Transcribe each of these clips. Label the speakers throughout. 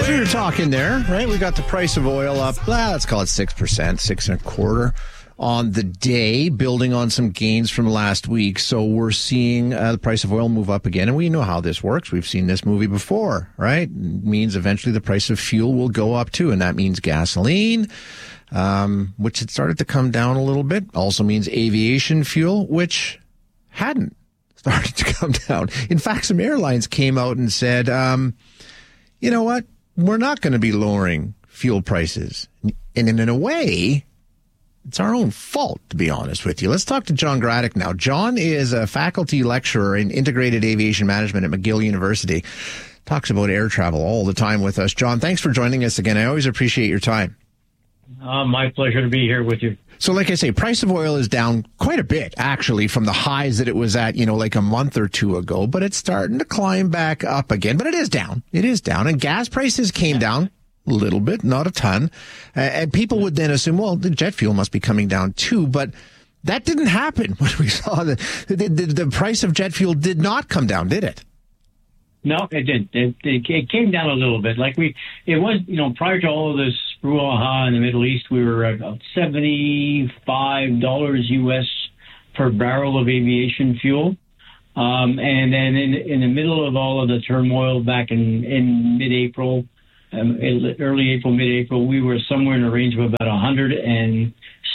Speaker 1: we were talking there, right? We got the price of oil up, let's call it 6%, 6.25% on the day, building on some gains from last week. So we're seeing the price of oil move up again, and we know how this works. We've seen this movie before, right? It means eventually the price of fuel will go up too, and that means gasoline, which had started to come down a little bit. Also means aviation fuel, which hadn't started to come down. In fact, some airlines came out and said, you know what? We're not going to be lowering fuel prices. And in a way, it's our own fault, to be honest with you. Let's talk to John Graddick now. John is a faculty lecturer in integrated aviation management at McGill University. Talks about air travel all the time with us. John, thanks for joining us again. I always appreciate your time.
Speaker 2: My pleasure to be here with you.
Speaker 1: So like I say, price of oil is down quite a bit, actually, from the highs that it was at, like a month or two ago, but it's starting to climb back up again. But it is down. It is down. And gas prices came down a little bit, not a ton. And people would then assume, well, the jet fuel must be coming down too. But that didn't happen when we saw the price of jet fuel did not come down, did it?
Speaker 2: No, it didn't. It came down a little bit. It was, prior to all of this brouhaha in the Middle East, we were at about $75 US per barrel of aviation fuel. And then in the middle of all of the turmoil back in mid-April, early April, mid-April, we were somewhere in the range of about $160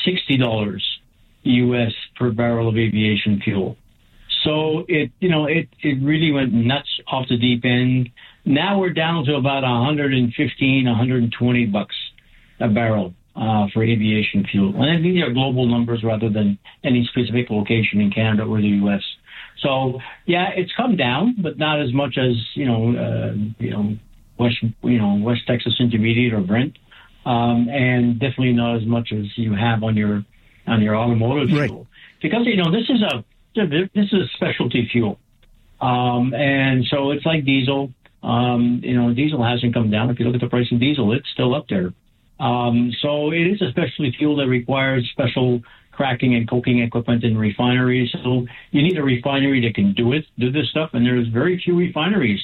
Speaker 2: US per barrel of aviation fuel. So it really went nuts off the deep end. Now we're down to about $115-120 a barrel for aviation fuel. And these are global numbers rather than any specific location in Canada or the U.S. So yeah, it's come down, but not as much as West Texas Intermediate or Brent, and definitely not as much as you have on your automotive fuel, because this is a specialty fuel, and so it's like diesel. Diesel hasn't come down. If you look at the price of diesel, it's still up there. So it is a specialty fuel that requires special cracking and coking equipment in refineries. So you need a refinery that can do this stuff, and there's very few refineries.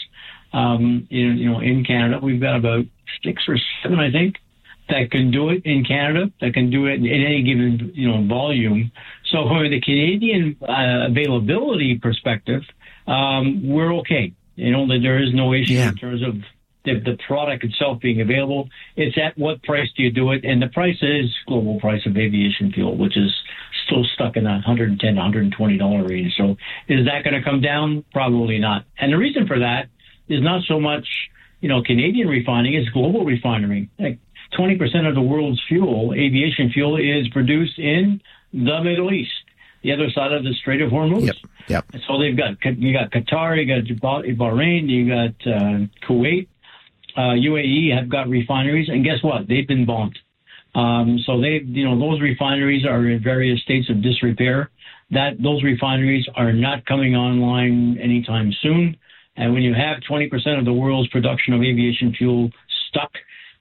Speaker 2: In Canada, we've got about 6 or 7, I think, that can do it in Canada, that can do it in any given, volume. So from the Canadian availability perspective, we're okay. There is no issue in terms of the product itself being available. It's at what price do you do it? And the price is global price of aviation fuel, which is still stuck in that $110, $120 range. So is that going to come down? Probably not. And the reason for that is not so much, Canadian refining, it's global refining. Like 20% of the world's fuel, aviation fuel, is produced in the Middle East, the other side of the Strait of Hormuz.
Speaker 1: Yep.
Speaker 2: And so you got Qatar, you got Bahrain, you got Kuwait, UAE have got refineries, and guess what? They've been bombed. So those refineries are in various states of disrepair. Those refineries are not coming online anytime soon. And when you have 20% of the world's production of aviation fuel stuck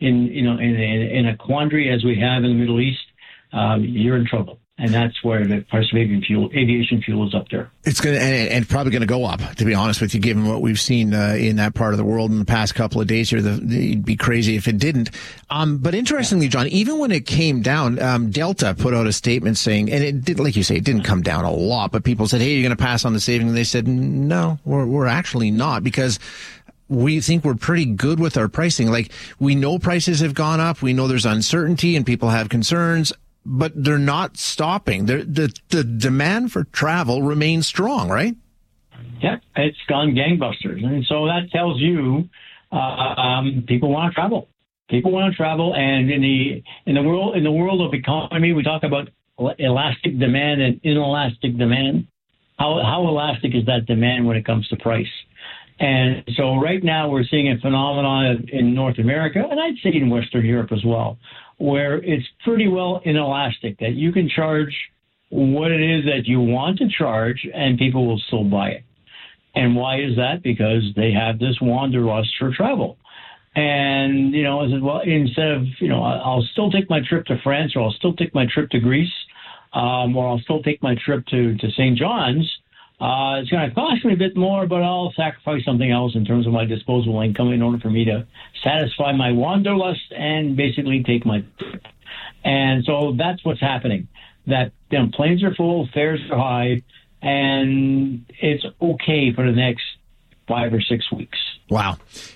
Speaker 2: in a quandary as we have in the Middle East, you're in trouble. And that's where the price of aviation fuel is up there.
Speaker 1: It's going to, and probably going to go up, to be honest with you, given what we've seen in that part of the world in the past couple of days here. It'd be crazy if it didn't. But interestingly, John, even when it came down, Delta put out a statement saying, and it did, like you say, it didn't come down a lot, but people said, hey, you're going to pass on the savings. And they said, no, we're actually not, because we think we're pretty good with our pricing. Like, we know prices have gone up. We know there's uncertainty and people have concerns, but they're not stopping. The demand for travel remains strong, right?
Speaker 2: Yeah, it's gone gangbusters. And so that tells you people want to travel. People want to travel. And in the world of economy, we talk about elastic demand and inelastic demand. How elastic is that demand when it comes to price? And so right now we're seeing a phenomenon in North America, and I'd say in Western Europe as well, where it's pretty well inelastic, that you can charge what it is that you want to charge and people will still buy it. And why is that? Because they have this wanderlust for travel. And, I said, well, instead of, I'll still take my trip to France, or I'll still take my trip to Greece, or I'll still take my trip to St. John's, It's going to cost me a bit more, but I'll sacrifice something else in terms of my disposable income in order for me to satisfy my wanderlust and basically take my trip. And so that's what's happening. That planes are full, fares are high, and it's okay for the next 5 or 6 weeks.
Speaker 1: Wow.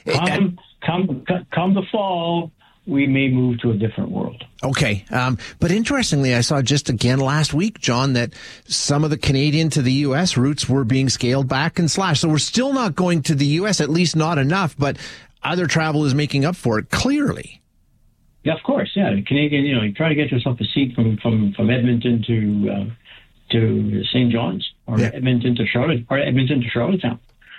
Speaker 2: Come the fall, we may move to a different world.
Speaker 1: Okay. But interestingly, I saw just again last week, John, that some of the Canadian to the U.S. routes were being scaled back and slashed. So we're still not going to the U.S., at least not enough, but other travel is making up for it, clearly.
Speaker 2: Yeah, of course. Yeah, Canadian. You try to get yourself a seat from Edmonton to St. John's, or Edmonton to Charlotte, or Edmonton to Charlottetown.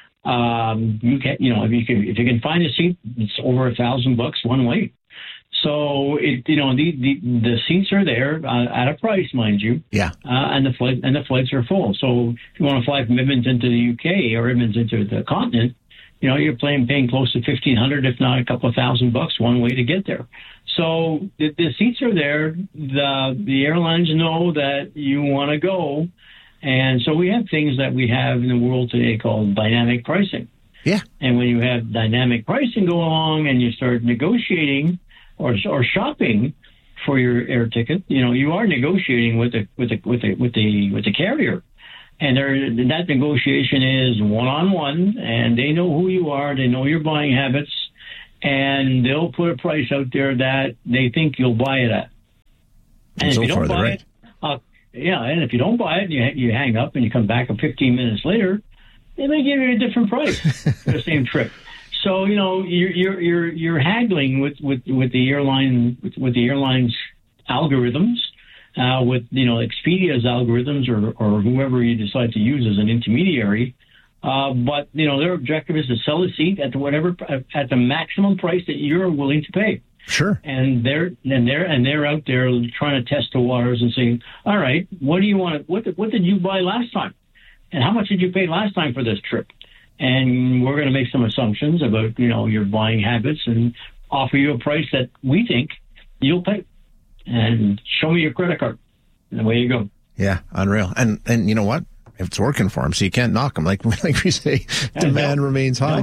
Speaker 2: You can, if you can find a seat, it's over $1,000 one way. So the seats are there at a price, mind you.
Speaker 1: Yeah.
Speaker 2: And the flights are full. So if you want to fly from Edmonton to the UK or Edmonton to the continent, you're paying close to $1,500, if not a couple of $1,000 one way to get there. So the seats are there. The airlines know that you want to go. And so we have things that we have in the world today called dynamic pricing.
Speaker 1: Yeah.
Speaker 2: And when you have dynamic pricing go along and you start negotiating or shopping for your air ticket, you are negotiating with the carrier. And that negotiation is one-on-one, and they know who you are, they know your buying habits, and they'll put a price out there that they think you'll buy it at. And if you don't buy it, and if you don't buy it, you hang up and you come back 15 minutes later, they may give you a different price for the same trip. So you're haggling with the airline's algorithms. With Expedia's algorithms or whoever you decide to use as an intermediary, but their objective is to sell a seat at the maximum price that you're willing to pay.
Speaker 1: Sure.
Speaker 2: And they're out there trying to test the waters and saying, all right, what do you want? What did you buy last time, and how much did you pay last time for this trip? And we're going to make some assumptions about your buying habits and offer you a price that we think you'll pay. And show me your credit card. And away you go.
Speaker 1: Yeah, unreal. And you know what? If it's working for them, so you can't knock them. Like we say, demand remains high.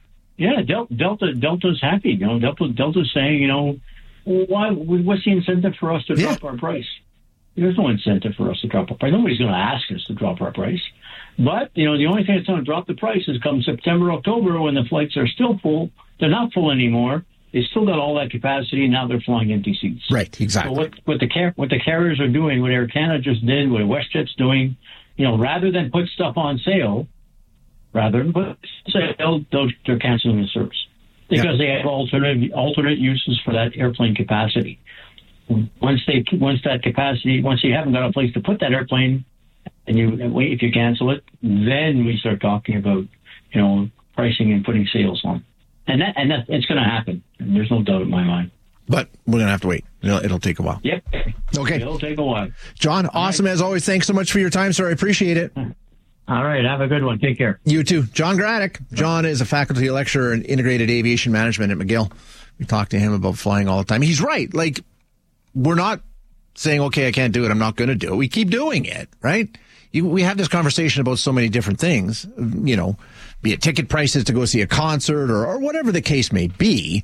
Speaker 2: Delta's happy. Delta's saying, what's the incentive for us to drop our price? There's no incentive for us to drop our price. Nobody's going to ask us to drop our price. But, the only thing that's going to drop the price is come September, October, when the flights are still full. They're not full anymore. They still got all that capacity. Now they're flying empty seats.
Speaker 1: Right, exactly.
Speaker 2: So what the carriers are doing, what Air Canada just did, what WestJet's doing, rather than put stuff on sale, they're canceling the service because they have alternate uses for that airplane capacity. Once you haven't got a place to put that airplane, and if you cancel it, then we start talking about pricing and putting sales on. And it's going to happen. There's no doubt in my mind.
Speaker 1: But we're going to have to wait. It'll take a while.
Speaker 2: Yep.
Speaker 1: Okay.
Speaker 2: It'll take a while.
Speaker 1: John, awesome as always. Thanks so much for your time, sir. I appreciate it.
Speaker 2: All right. Have a good one. Take care.
Speaker 1: You too. John Graddick. John is a faculty lecturer in integrated aviation management at McGill. We talk to him about flying all the time. He's right. Like, we're not saying, okay, I can't do it. I'm not going to do it. We keep doing it, right? We have this conversation about so many different things, be it ticket prices to go see a concert or whatever the case may be.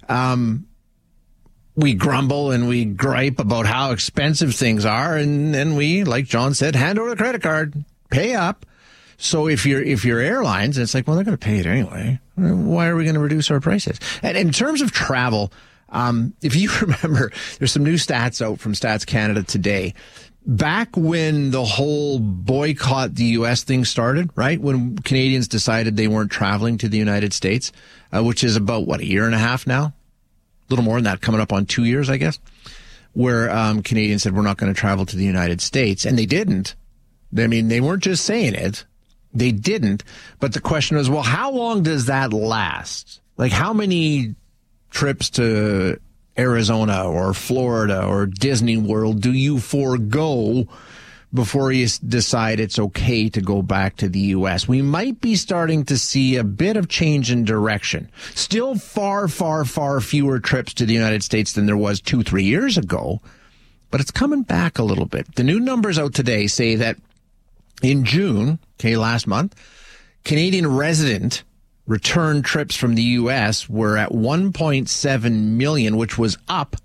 Speaker 1: We grumble and we gripe about how expensive things are. And then we, like John said, hand over the credit card, pay up. So if you're airlines, it's like, well, they're going to pay it anyway. Why are we going to reduce our prices? And in terms of travel, if you remember, there's some new stats out from Stats Canada today. Back when the whole boycott the U.S. thing started, right? When Canadians decided they weren't traveling to the United States, which is about, a year and a half now? A little more than that, coming up on 2 years, I guess, where Canadians said, we're not going to travel to the United States. And they didn't. I mean, they weren't just saying it. They didn't. But the question was, well, how long does that last? Like, how many trips to Arizona or Florida or Disney World do you forego before you decide it's okay to go back to the U.S.? We might be starting to see a bit of change in direction. Still far, far, far fewer trips to the United States than there was 2-3 years ago, but it's coming back a little bit. The new numbers out today say that In June, last month, Canadian resident return trips from the U.S. were at 1.7 million, which was up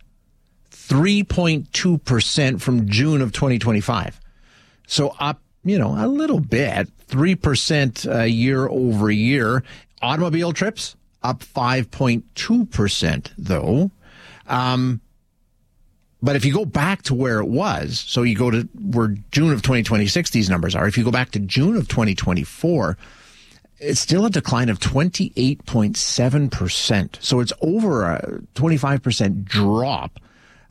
Speaker 1: 3.2% from June of 2025. So up, a little bit, 3% year over year. Automobile trips up 5.2%, though. But if you go back to where it was, so you go to where June of 2026, these numbers are. If you go back to June of 2024, it's still a decline of 28.7%. So it's over a 25% drop.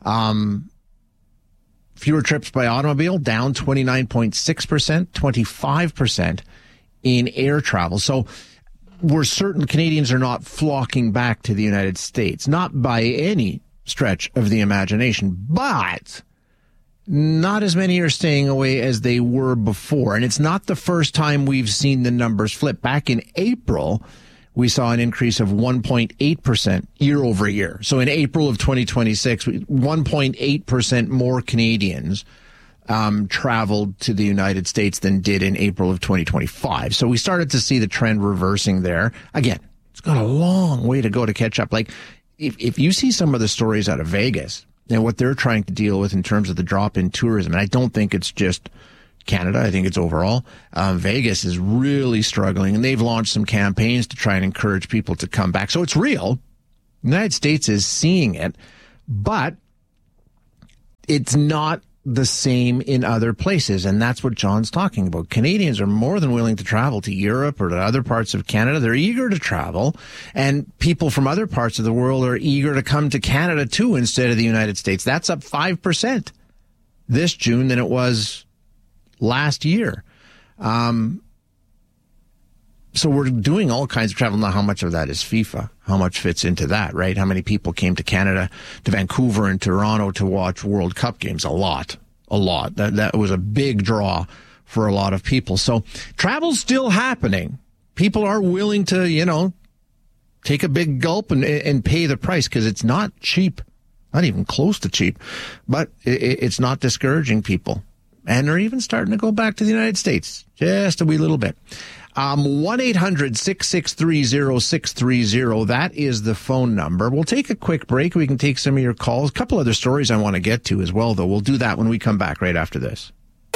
Speaker 1: Fewer trips by automobile, down 29.6%, 25% in air travel. So we're certain Canadians are not flocking back to the United States, not by any stretch of the imagination, but not as many are staying away as they were before. And it's not the first time we've seen the numbers flip. Back in April, we saw an increase of 1.8% year over year. So in April of 2026, 1.8% more Canadians traveled to the United States than did in April of 2025. So we started to see the trend reversing there. Again, it's got a long way to go to catch up. Like, if you see some of the stories out of Vegas and what they're trying to deal with in terms of the drop in tourism, and I don't think it's just Canada, I think it's overall, Vegas is really struggling, and they've launched some campaigns to try and encourage people to come back. So it's real. The United States is seeing it, but it's not the same in other places, and that's what John's talking about. Canadians are more than willing to travel to Europe or to other parts of Canada. They're eager to travel, and people from other parts of the world are eager to come to Canada too instead of the United States. That's up 5% this June than it was last year. So we're doing all kinds of travel. Now, how much of that is FIFA? How much fits into that, right? How many people came to Canada, to Vancouver and Toronto to watch World Cup games? A lot. That was a big draw for a lot of people. So travel's still happening. People are willing to, take a big gulp and pay the price, because it's not cheap, not even close to cheap, but it's not discouraging people. And they're even starting to go back to the United States, just a wee little bit. 1-800-663-0630. That is the phone number. We'll take a quick break. We can take some of your calls. A couple other stories I want to get to as well, though. We'll do that when we come back right after this.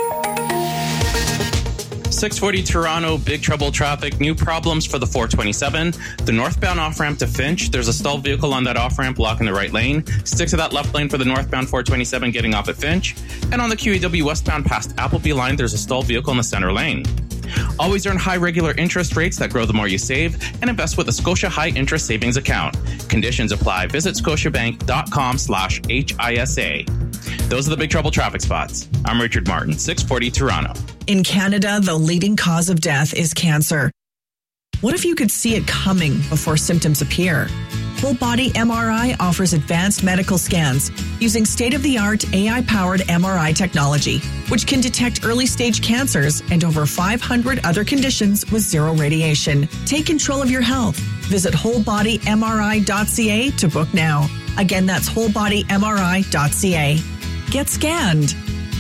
Speaker 3: 640 Toronto, big trouble traffic, new problems for the 427. The northbound off-ramp to Finch, there's a stalled vehicle on that off-ramp blocking the right lane. Stick to that left lane for the northbound 427 getting off at Finch. And on the QEW westbound past Appleby line, there's a stalled vehicle in the center lane. Always earn high regular interest rates that grow the more you save, and invest with a Scotia High Interest Savings Account. Conditions apply. Visit scotiabank.com/HISA. Those are the big trouble traffic spots. I'm Richard Martin, 640 Toronto.
Speaker 4: In Canada, the leading cause of death is cancer. What if you could see it coming before symptoms appear? Whole Body MRI offers advanced medical scans using state-of-the-art AI-powered MRI technology, which can detect early-stage cancers and over 500 other conditions with zero radiation. Take control of your health. Visit wholebodymri.ca to book now. Again, that's wholebodymri.ca. Get scanned.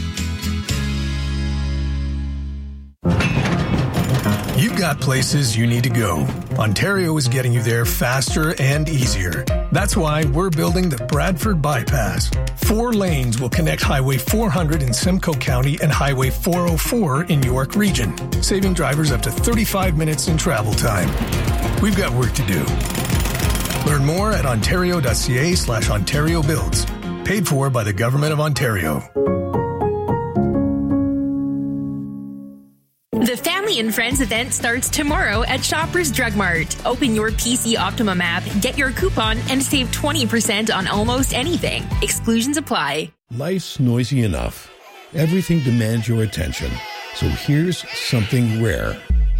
Speaker 5: You've got places you need to go. Ontario is getting you there faster and easier. That's why we're building the Bradford Bypass. 4 lanes will connect Highway 400 in Simcoe County and Highway 404 in York Region, saving drivers up to 35 minutes in travel time. We've got work to do. Learn more at ontario.ca/Ontario Builds. Paid for by the Government of Ontario.
Speaker 6: The Family and Friends event starts tomorrow at Shoppers Drug Mart. Open your PC Optimum app, get your coupon, and save 20% on almost anything. Exclusions apply.
Speaker 7: Life's noisy enough. Everything demands your attention. So here's something rare.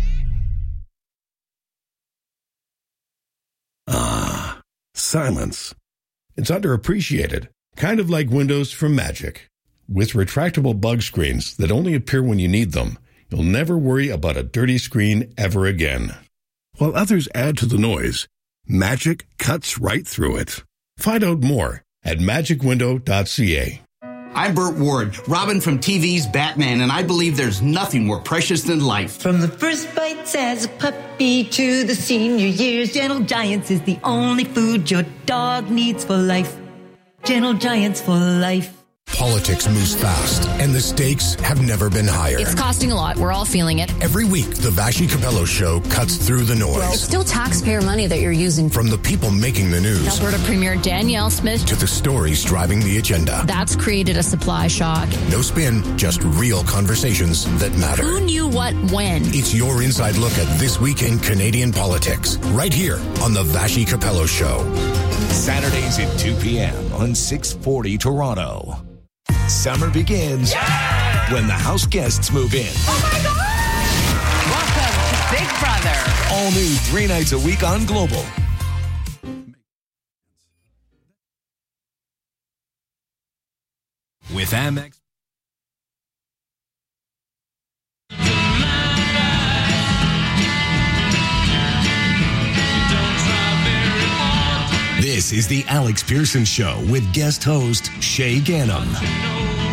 Speaker 7: Ah, silence. It's underappreciated. Kind of like windows from Magic. With retractable bug screens that only appear when you need them, you'll never worry about a dirty screen ever again. While others add to the noise, Magic cuts right through it. Find out more at magicwindow.ca.
Speaker 8: I'm Burt Ward, Robin from TV's Batman, and I believe there's nothing more precious than life.
Speaker 9: From the first bites as a puppy to the senior years, Gentle Giants is the only food your dog needs for life. Gentle Giants for life.
Speaker 10: Politics moves fast, and the stakes have never been higher.
Speaker 11: It's costing a lot. We're all feeling it.
Speaker 10: Every week, the Vassy Capello Show cuts through the noise.
Speaker 11: It's still taxpayer money that you're using.
Speaker 10: From the people making the news.
Speaker 11: Alberta Premier Danielle Smith.
Speaker 10: To the stories driving the agenda.
Speaker 11: That's created a supply shock.
Speaker 10: No spin, just real conversations that matter.
Speaker 11: Who knew what when?
Speaker 10: It's your inside look at this week in Canadian politics. Right here on the Vassy Capello Show.
Speaker 12: Saturdays at 2 p.m. on 640 Toronto. Summer begins when the house guests move in.
Speaker 13: Oh my God! Welcome to Big Brother.
Speaker 12: All new 3 nights a week on Global. With Amex. This is the Alex Pearson Show with guest host Shay Gannam.